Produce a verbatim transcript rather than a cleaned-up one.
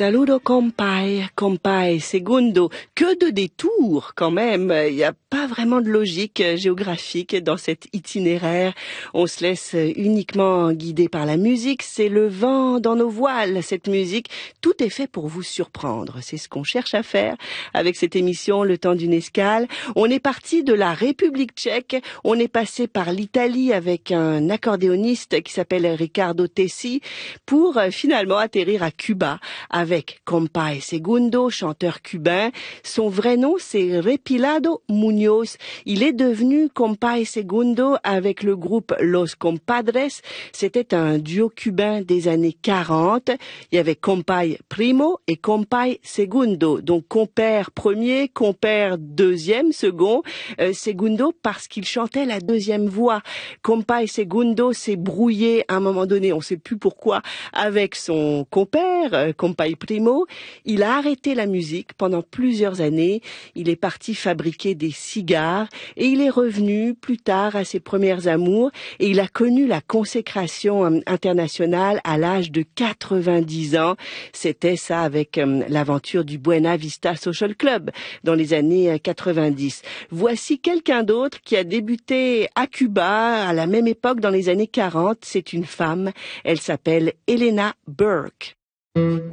Saludo compay, compay, segundo. Que de détours quand même. Il n'y a pas vraiment de logique géographique dans cet itinéraire. On se laisse uniquement guider par la musique. C'est le vent dans nos voiles, cette musique. Tout est fait pour vous surprendre. C'est ce qu'on cherche à faire avec cette émission Le temps d'une escale. On est parti de la République tchèque. On est passé par l'Italie avec un accordéoniste qui s'appelle Riccardo Tessi pour finalement atterrir à Cuba avec Compay Segundo, chanteur cubain. Son vrai nom, c'est Repilado Muñoz. Il est devenu Compay Segundo avec le groupe Los Compadres. C'était un duo cubain des années quarante. Il y avait Compay Primo et Compay Segundo. Donc compère premier, compère deuxième, second. Euh, Segundo parce qu'il chantait la deuxième voix. Compay Segundo s'est brouillé à un moment donné, on ne sait plus pourquoi, avec son compère, euh, Compay Primo. Il a arrêté la musique pendant plusieurs années. Il est parti fabriquer des cigares et il est revenu plus tard à ses premières amours et il a connu la consécration euh, internationale à l'âge de quatre-vingt-dix ans. C'était ça avec euh, l'aventure du Buena Vista Social Club dans les années euh, quatre-vingt-dix. Voici quelqu'un d'autre qui a débuté à Cuba à la même époque dans les années quarante. C'est une femme. Elle s'appelle Elena Burke.